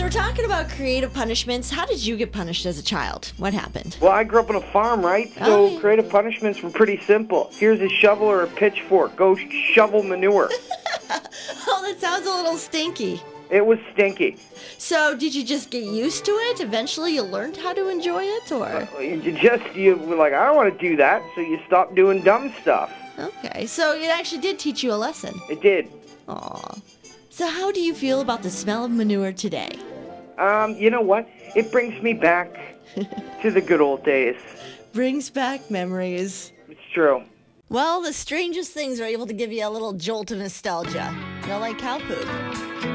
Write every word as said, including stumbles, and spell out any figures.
we're talking about creative punishments. How did you get punished as a child? What happened? Well, I grew up on a farm, right? So Oh, yeah. creative punishments were pretty simple. Here's a shovel or a pitchfork. Go shovel manure. Oh, that sounds a little stinky. It was stinky. So did you just get used to it? Eventually you learned how to enjoy it, or? You just, you were like, I don't want to do that, so you stopped doing dumb stuff. Okay, so it actually did teach you a lesson. It did. Aw. So how do you feel about the smell of manure today? Um, you know what? It brings me back to the good old days. Brings back memories. It's true. Well, the strangest things are able to give you a little jolt of nostalgia. You know, like cow poop.